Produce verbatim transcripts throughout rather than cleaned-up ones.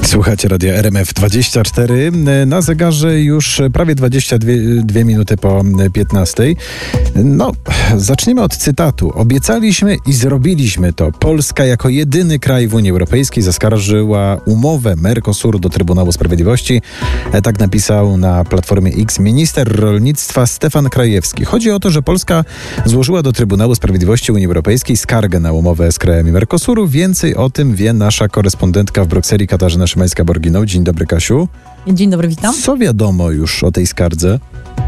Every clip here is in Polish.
Słuchacie radia R M F dwadzieścia cztery. Na zegarze już prawie dwadzieścia dwie minuty po piętnastej. No, zaczniemy od cytatu. Obiecaliśmy i zrobiliśmy to. Polska jako jedyny kraj w Unii Europejskiej zaskarżyła umowę Mercosuru do Trybunału Sprawiedliwości. Tak napisał na Platformie X minister rolnictwa Stefan Krajewski. Chodzi o to, że Polska złożyła do Trybunału Sprawiedliwości Unii Europejskiej skargę na umowę z krajami Mercosuru. Więcej o tym wie nasza korespondentka w Brukseli Katarzyna Szymańska-Borginą. Dzień dobry, Kasiu. Dzień dobry, witam. Co wiadomo już o tej skardze?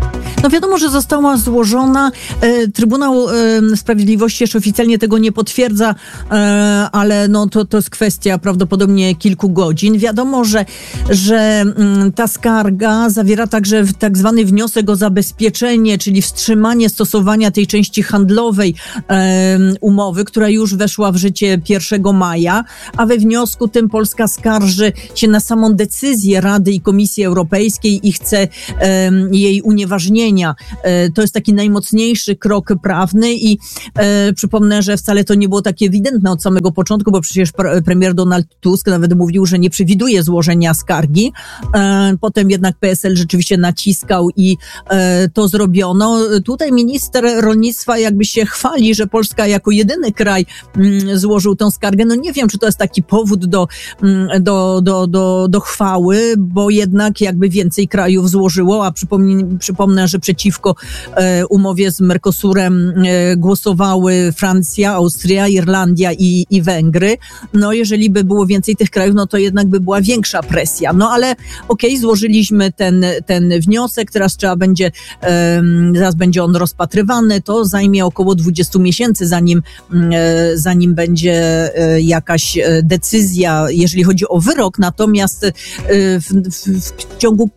No wiadomo, że została złożona. E, Trybunał e, Sprawiedliwości jeszcze oficjalnie tego nie potwierdza, e, ale no to, to jest kwestia prawdopodobnie kilku godzin. Wiadomo, że, że m, ta skarga zawiera także tak zwany wniosek o zabezpieczenie, czyli wstrzymanie stosowania tej części handlowej e, umowy, która już weszła w życie pierwszego maja, a we wniosku tym Polska skarży się na samą decyzję Rady i Komisji Europejskiej i chce e, jej unieważnienia. To jest taki najmocniejszy krok prawny i e, przypomnę, że wcale to nie było takie ewidentne od samego początku, bo przecież premier Donald Tusk nawet mówił, że nie przewiduje złożenia skargi. E, potem jednak P S L rzeczywiście naciskał i e, to zrobiono. Tutaj minister rolnictwa jakby się chwali, że Polska jako jedyny kraj m, złożył tą skargę. No nie wiem, czy to jest taki powód do, m, do, do, do, do chwały, bo jednak jakby więcej krajów złożyło, a przypomnę, przypomnę że przeciwko e, umowie z Mercosurem e, głosowały Francja, Austria, Irlandia i, i Węgry. No jeżeli by było więcej tych krajów, no to jednak by była większa presja. No ale okej, okay, złożyliśmy ten, ten wniosek, teraz trzeba będzie, e, zaraz będzie on rozpatrywany, to zajmie około dwadzieścia miesięcy, zanim, e, zanim będzie e, jakaś decyzja, jeżeli chodzi o wyrok, natomiast e, w, w, w ciągu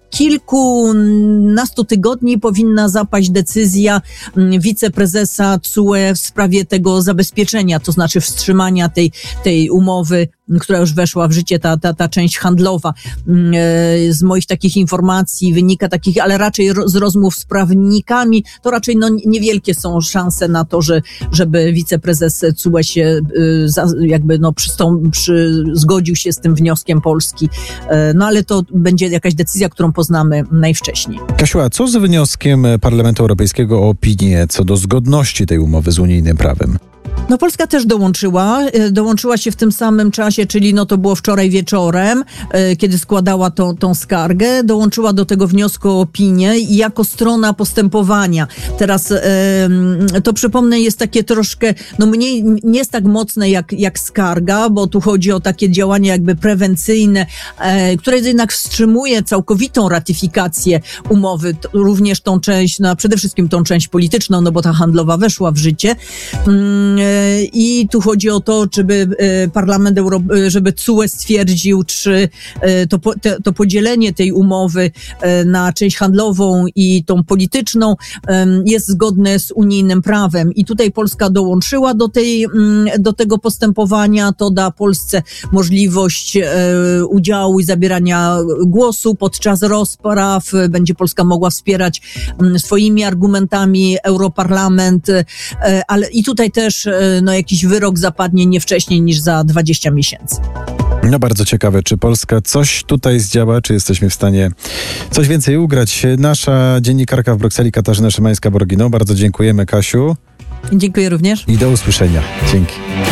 kilkunastu tygodni powinna zapaść decyzja wiceprezesa C U E w sprawie tego zabezpieczenia, to znaczy wstrzymania tej, tej umowy, która już weszła w życie, ta, ta, ta część handlowa. Z moich takich informacji wynika takich, ale raczej z rozmów z prawnikami, to raczej no, niewielkie są szanse na to, że, żeby wiceprezes C U E się jakby no, przystąp, przy, zgodził się z tym wnioskiem Polski. No ale to będzie jakaś decyzja, którą poznamy najwcześniej. Kasiu, a co z wnioskiem Parlamentu Europejskiego o opinię co do zgodności tej umowy z unijnym prawem? No Polska też dołączyła, dołączyła się w tym samym czasie, czyli no to było wczoraj wieczorem, kiedy składała tą, tą skargę, dołączyła do tego wniosku o opinię i jako strona postępowania. Teraz to przypomnę jest takie troszkę, no mniej, nie jest tak mocne jak, jak skarga, bo tu chodzi o takie działania jakby prewencyjne, które jednak wstrzymuje całkowitą ratyfikację umowy, również tą część, no przede wszystkim tą część polityczną, no bo ta handlowa weszła w życie. I tu chodzi o to, żeby Parlament Europejski, żeby C U E stwierdził, czy to, to podzielenie tej umowy na część handlową i tą polityczną jest zgodne z unijnym prawem. I tutaj Polska dołączyła do tej, do tego postępowania. To da Polsce możliwość udziału i zabierania głosu podczas rozpraw. Będzie Polska mogła wspierać swoimi argumentami Europarlament, ale i tutaj też no, jakiś wyrok zapadnie nie wcześniej niż za dwadzieścia miesięcy. No bardzo ciekawe, czy Polska coś tutaj zdziała, czy jesteśmy w stanie coś więcej ugrać. Nasza dziennikarka w Brukseli Katarzyna Szymańska-Borginą. Bardzo dziękujemy, Kasiu. Dziękuję również. I do usłyszenia. Dzięki.